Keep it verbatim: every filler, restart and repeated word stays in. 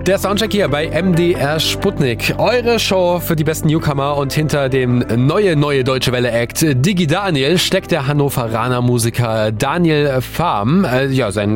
Der Soundcheck hier bei M D R Sputnik. Eure Show für die besten Newcomer, und hinter dem neue, neue Deutsche Welle Act Digi Daniel steckt der Hannoveraner Musiker Daniel Farm. Äh, ja, sein